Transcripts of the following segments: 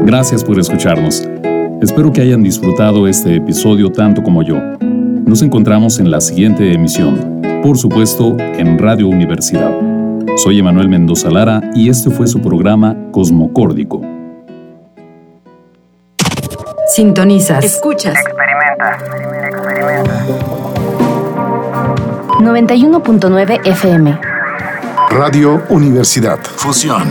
Gracias por escucharnos. Espero que hayan disfrutado este episodio tanto como yo. Nos encontramos en la siguiente emisión, por supuesto, en Radio Universidad. Soy Emanuel Mendoza Lara y este fue su programa Cosmocórdico. Sintonizas. Escuchas. Experimenta. 91.9 FM. Radio Universidad. Fusión.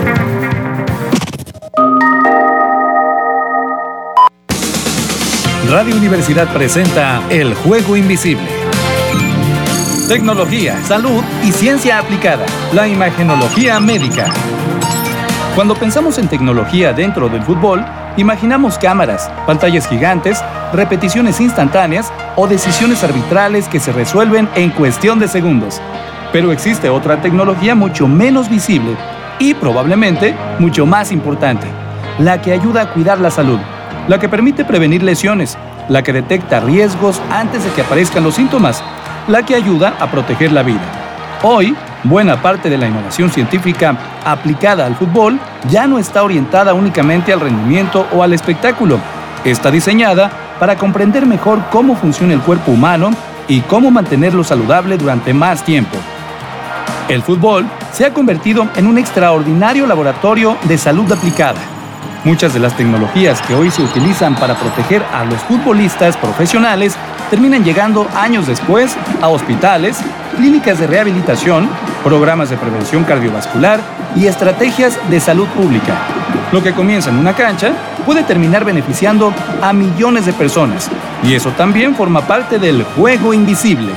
Radio Universidad presenta El Juego Invisible. Tecnología, salud y ciencia aplicada. La imagenología médica. Cuando pensamos en tecnología dentro del fútbol, imaginamos cámaras, pantallas gigantes, repeticiones instantáneas o decisiones arbitrales que se resuelven en cuestión de segundos. Pero existe otra tecnología mucho menos visible y probablemente mucho más importante, la que ayuda a cuidar la salud, la que permite prevenir lesiones, la que detecta riesgos antes de que aparezcan los síntomas, la que ayuda a proteger la vida. Hoy, buena parte de la innovación científica aplicada al fútbol ya no está orientada únicamente al rendimiento o al espectáculo. Está diseñada para comprender mejor cómo funciona el cuerpo humano y cómo mantenerlo saludable durante más tiempo. El fútbol se ha convertido en un extraordinario laboratorio de salud aplicada. Muchas de las tecnologías que hoy se utilizan para proteger a los futbolistas profesionales terminan llegando años después a hospitales, clínicas de rehabilitación, programas de prevención cardiovascular y estrategias de salud pública. Lo que comienza en una cancha puede terminar beneficiando a millones de personas, y eso también forma parte del juego invisible.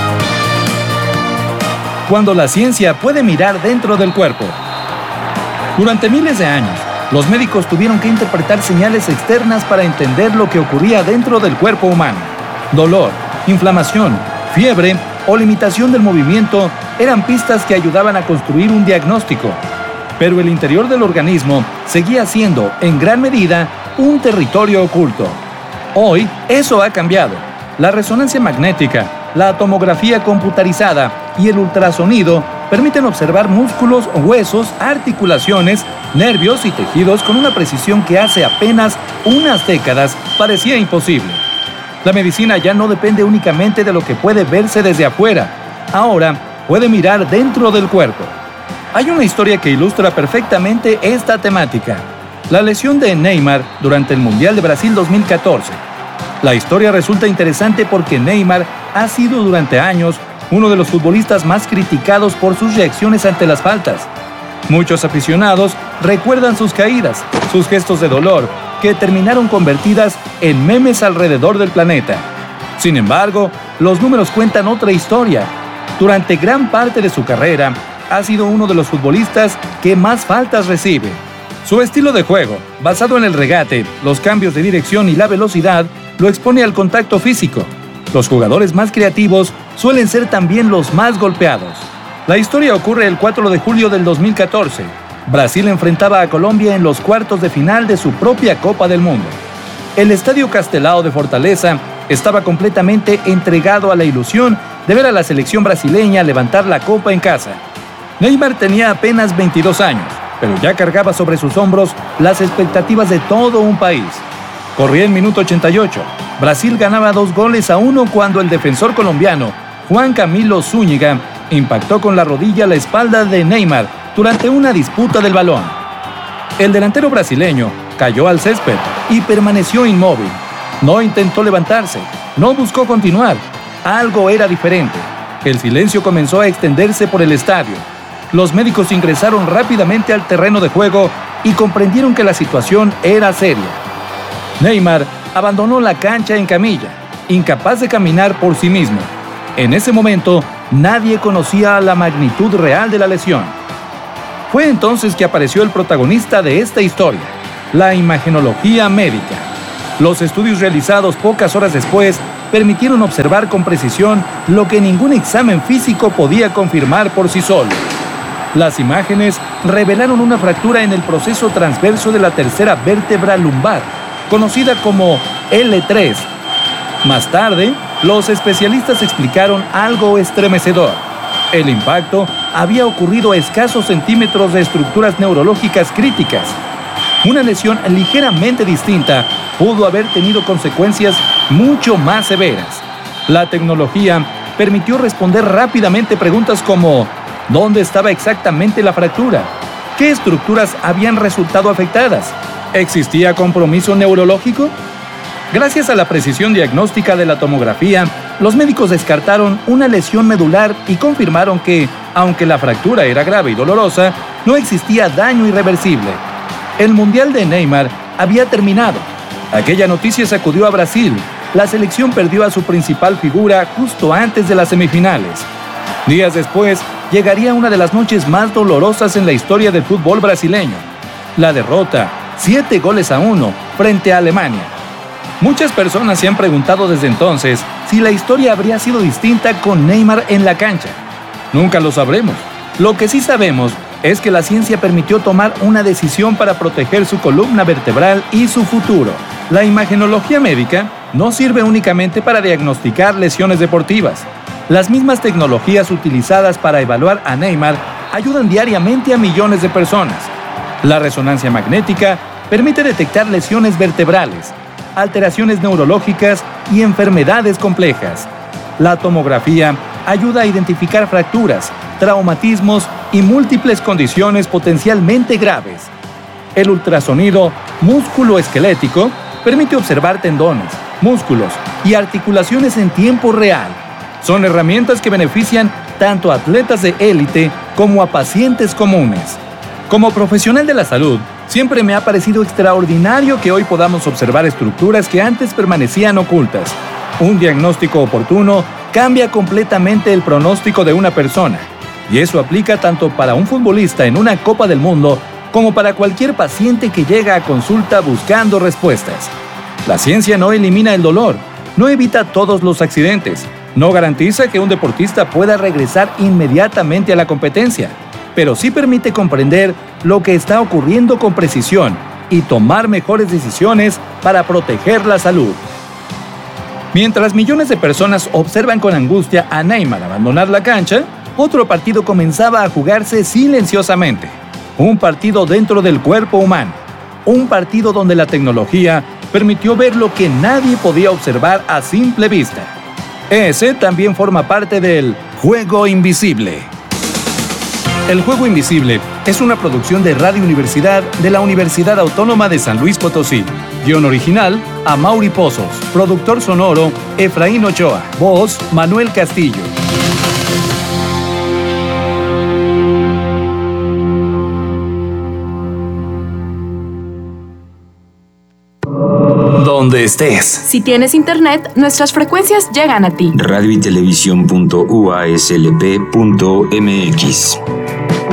Cuando la ciencia puede mirar dentro del cuerpo. Durante miles de años, los médicos tuvieron que interpretar señales externas para entender lo que ocurría dentro del cuerpo humano. Dolor, inflamación, fiebre o limitación del movimiento eran pistas que ayudaban a construir un diagnóstico. Pero el interior del organismo seguía siendo, en gran medida, un territorio oculto. Hoy, eso ha cambiado. La resonancia magnética, la tomografía computarizada y el ultrasonido permiten observar músculos, huesos, articulaciones, nervios y tejidos con una precisión que hace apenas unas décadas parecía imposible. La medicina ya no depende únicamente de lo que puede verse desde afuera. Ahora puede mirar dentro del cuerpo. Hay una historia que ilustra perfectamente esta temática. La lesión de Neymar durante el Mundial de Brasil 2014. La historia resulta interesante porque Neymar ha sido durante años uno de los futbolistas más criticados por sus reacciones ante las faltas. Muchos aficionados recuerdan sus caídas, sus gestos de dolor, que terminaron convertidas en memes alrededor del planeta. Sin embargo, los números cuentan otra historia. Durante gran parte de su carrera, ha sido uno de los futbolistas que más faltas recibe. Su estilo de juego, basado en el regate, los cambios de dirección y la velocidad, lo expone al contacto físico. Los jugadores más creativos suelen ser también los más golpeados. La historia ocurre el 4 de julio del 2014. Brasil enfrentaba a Colombia en los cuartos de final de su propia Copa del Mundo. El Estadio Castelao de Fortaleza estaba completamente entregado a la ilusión de ver a la selección brasileña levantar la copa en casa. Neymar tenía apenas 22 años, pero ya cargaba sobre sus hombros las expectativas de todo un país. Corría el minuto 88. Brasil ganaba 2-1 cuando el defensor colombiano, Juan Camilo Zúñiga, impactó con la rodilla la espalda de Neymar durante una disputa del balón. El delantero brasileño cayó al césped y permaneció inmóvil. No intentó levantarse, no buscó continuar. Algo era diferente. El silencio comenzó a extenderse por el estadio. Los médicos ingresaron rápidamente al terreno de juego y comprendieron que la situación era seria. Neymar abandonó la cancha en camilla, incapaz de caminar por sí mismo. En ese momento, nadie conocía la magnitud real de la lesión. Fue entonces que apareció el protagonista de esta historia, la imagenología médica. Los estudios realizados pocas horas después permitieron observar con precisión lo que ningún examen físico podía confirmar por sí solo. Las imágenes revelaron una fractura en el proceso transverso de la tercera vértebra lumbar, conocida como L3. Más tarde, los especialistas explicaron algo estremecedor. El impacto había ocurrido a escasos centímetros de estructuras neurológicas críticas. Una lesión ligeramente distinta pudo haber tenido consecuencias mucho más severas. La tecnología permitió responder rápidamente preguntas como ¿dónde estaba exactamente la fractura? ¿Qué estructuras habían resultado afectadas? ¿Existía compromiso neurológico? Gracias a la precisión diagnóstica de la tomografía, los médicos descartaron una lesión medular y confirmaron que, aunque la fractura era grave y dolorosa, no existía daño irreversible. El Mundial de Neymar había terminado. Aquella noticia sacudió a Brasil. La selección perdió a su principal figura justo antes de las semifinales. Días después, llegaría una de las noches más dolorosas en la historia del fútbol brasileño. La derrota, 7-1 frente a Alemania. Muchas personas se han preguntado desde entonces si la historia habría sido distinta con Neymar en la cancha. Nunca lo sabremos. Lo que sí sabemos es que la ciencia permitió tomar una decisión para proteger su columna vertebral y su futuro. La imagenología médica no sirve únicamente para diagnosticar lesiones deportivas. Las mismas tecnologías utilizadas para evaluar a Neymar ayudan diariamente a millones de personas. La resonancia magnética permite detectar lesiones vertebrales, alteraciones neurológicas y enfermedades complejas. La tomografía ayuda a identificar fracturas, traumatismos y múltiples condiciones potencialmente graves. El ultrasonido músculo-esquelético permite observar tendones, músculos y articulaciones en tiempo real. Son herramientas que benefician tanto a atletas de élite como a pacientes comunes. Como profesional de la salud, siempre me ha parecido extraordinario que hoy podamos observar estructuras que antes permanecían ocultas. Un diagnóstico oportuno cambia completamente el pronóstico de una persona, y eso aplica tanto para un futbolista en una Copa del Mundo como para cualquier paciente que llega a consulta buscando respuestas. La ciencia no elimina el dolor, no evita todos los accidentes, no garantiza que un deportista pueda regresar inmediatamente a la competencia, pero sí permite comprender lo que está ocurriendo con precisión y tomar mejores decisiones para proteger la salud. Mientras millones de personas observan con angustia a Neymar abandonar la cancha, otro partido comenzaba a jugarse silenciosamente. Un partido dentro del cuerpo humano. Un partido donde la tecnología permitió ver lo que nadie podía observar a simple vista. Ese también forma parte del Juego Invisible. El Juego Invisible es una producción de Radio Universidad de la Universidad Autónoma de San Luis Potosí. Guión original, Amaury Pozos. Productor sonoro, Efraín Ochoa. Voz, Manuel Castillo. Donde estés. Si tienes internet, nuestras frecuencias llegan a ti. Radio y televisión.uaslp.mx